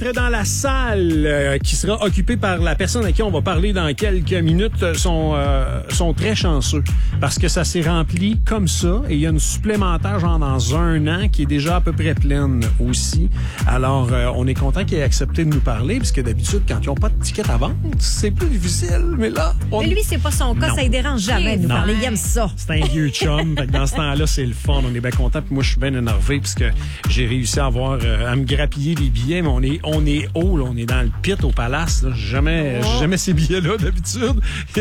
dans la salle qui sera occupée par la personne à qui on va parler dans quelques minutes sont très chanceux parce que ça s'est rempli comme ça et il y a une supplémentaire genre dans 1 an qui est déjà à peu près pleine aussi. Alors, on est content qu'il ait accepté de nous parler parce que d'habitude, quand ils n'ont pas de ticket à vendre, c'est plus difficile. Mais là, Mais lui, c'est pas son cas, Non. ça ne dérange jamais de nous parler. Il aime ça. C'est un vieux chum. Fait que dans ce temps-là, c'est le fun. On est bien content. Puis moi, je suis bien énervé parce que j'ai réussi à me grappiller les billets, mais on est haut, là. On est dans le pit au Palace. Là. J'ai jamais ces billets-là d'habitude.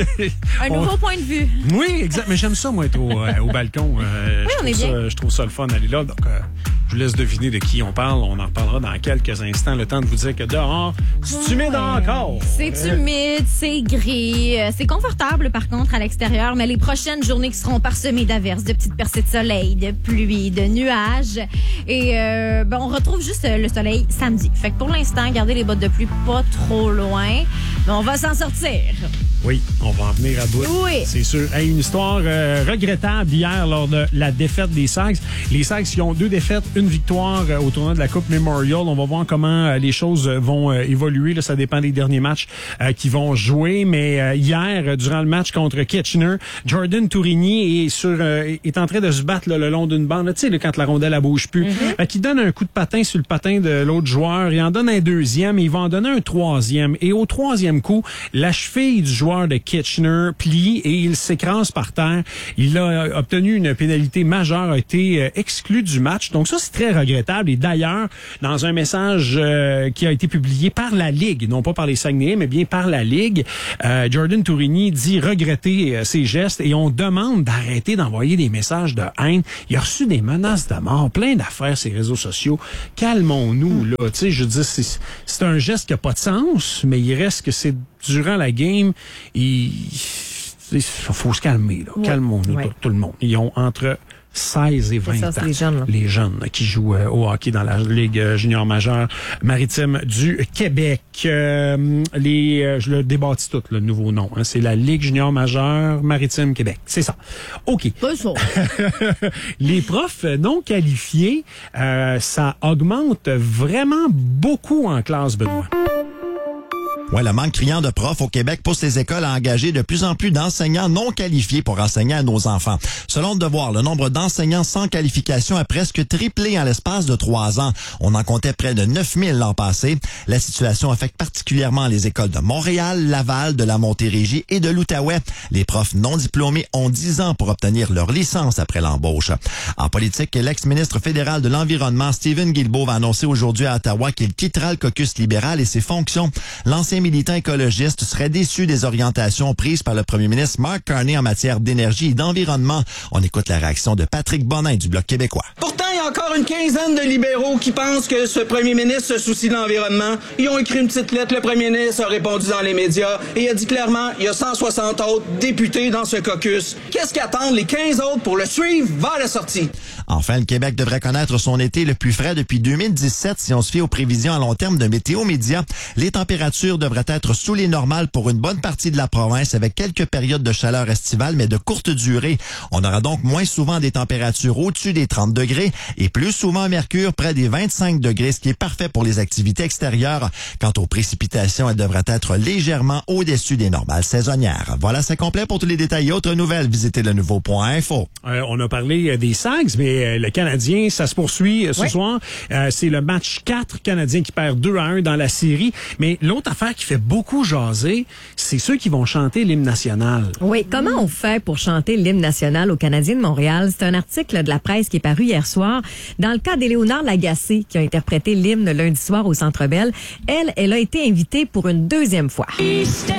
Un nouveau point de vue. Oui, exact. Mais j'aime ça, moi, être au balcon. on est bien. Je trouve ça le fun d'aller là. Donc, je vous laisse deviner de qui on parle. On en reparlera dans quelques instants. Le temps de vous dire que dehors, c'est humide encore. C'est humide, c'est gris, c'est confortable par contre à l'extérieur, mais les prochaines journées qui seront parsemées d'averses, de petites percées de soleil, de pluie, de nuages. Et on retrouve juste le soleil samedi. Fait que pour l'instant, gardez les bottes de pluie pas trop loin, mais on va s'en sortir. Oui, on va en venir à bout. Oui. C'est sûr. Hey, une histoire regrettable hier lors de la défaite des Sags. Les Sags qui ont 2 défaites, 1 victoire au tournoi de la Coupe Memorial. On va voir comment les choses vont évoluer. Là, ça dépend des derniers matchs qu'ils vont jouer. Mais hier, durant le match contre Kitchener, Jordan Tourigny est en train de se battre là, le long d'une bande. Tu sais, quand la rondelle elle bouge plus. Qui donne un coup de patin sur le patin de l'autre joueur. Il en donne un deuxième et il va en donner un troisième. Et au troisième coup, la cheville du joueur de Kitchener plie et il s'écrase par terre. Il a obtenu une pénalité majeure, a été exclu du match. Donc ça, c'est très regrettable. Et d'ailleurs, dans un message qui a été publié par la Ligue, non pas par les Saguenayens, mais bien par la Ligue, Jordan Tourigny dit regretter ses gestes et on demande d'arrêter d'envoyer des messages de haine. Il a reçu des menaces de mort, plein d'affaires sur les réseaux sociaux. Calmons-nous, là. Tu sais, je dis, c'est un geste qui n'a pas de sens, mais il reste que c'est durant la game, il faut se calmer, là. Ouais. Calmons-nous, tout le monde. Ils ont entre 16 et 20 ça, ans. c'est les jeunes, là. Les jeunes qui jouent au hockey dans la Ligue junior majeure maritime du Québec. Je le débâtis tout, le nouveau nom. Hein. C'est la Ligue junior majeure maritime Québec. C'est ça. OK. Pas ça. Les profs non qualifiés, ça augmente vraiment beaucoup en classe, Benoît. Ouais, le manque criant de profs au Québec pousse les écoles à engager de plus en plus d'enseignants non qualifiés pour enseigner à nos enfants. Selon le Devoir, le nombre d'enseignants sans qualification a presque triplé en l'espace de 3 ans. On en comptait près de 9000 l'an passé. La situation affecte particulièrement les écoles de Montréal, Laval, de la Montérégie et de l'Outaouais. Les profs non diplômés ont 10 ans pour obtenir leur licence après l'embauche. En politique, l'ex-ministre fédéral de l'Environnement, Stephen Guilbeault, va annoncer aujourd'hui à Ottawa qu'il quittera le caucus libéral et ses fonctions. L'ancien militant écologiste serait déçu des orientations prises par le premier ministre Mark Carney en matière d'énergie et d'environnement. On écoute la réaction de Patrick Bonin du Bloc québécois. Pourtant, il y a encore une quinzaine de libéraux qui pensent que ce premier ministre se soucie de l'environnement. Ils ont écrit une petite lettre, le premier ministre a répondu dans les médias et il a dit clairement, il y a 160 autres députés dans ce caucus. Qu'est-ce qu'attendent les 15 autres pour le suivre vers la sortie? Enfin, le Québec devrait connaître son été le plus frais depuis 2017 si on se fie aux prévisions à long terme de Météo Média. Les températures devraient être sous les normales pour une bonne partie de la province avec quelques périodes de chaleur estivale mais de courte durée. On aura donc moins souvent des températures au-dessus des 30 degrés et plus souvent mercure près des 25 degrés, ce qui est parfait pour les activités extérieures. Quant aux précipitations, elles devraient être légèrement au-dessus des normales saisonnières. Voilà, c'est complet. Pour tous les détails et autres nouvelles, visitez le nouveau.info. On a parlé des Sags, mais le Canadien, ça se poursuit ce soir. C'est le match 4 Canadien qui perd 2-1 dans la série. Mais l'autre affaire qui fait beaucoup jaser, c'est ceux qui vont chanter l'hymne national. Oui, comment on fait pour chanter l'hymne national aux Canadiens de Montréal? C'est un article de la presse qui est paru hier soir. Dans le cas d'Éléonore Lagacé, qui a interprété l'hymne lundi soir au Centre Bell, elle a été invitée pour une 2e fois.